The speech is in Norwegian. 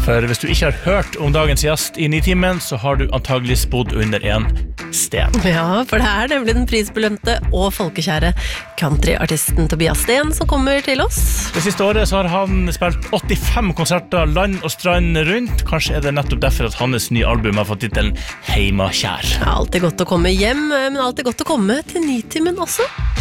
For hvis du ikke har hørt om dagens gjest i Nitimen, så har du antagelig bodd under en sten. Ja, for det nemlig den prisbelønte og folkekjære countryartisten Tobias Sten som kommer til oss. Det siste året så har han spilt 85 konserter land og strand rundt. Kanskje det nettopp derfor at hans nye album har fått titelen Heimakjær. Alltid godt å komme hjem, men alltid godt å komme til Nitimen også.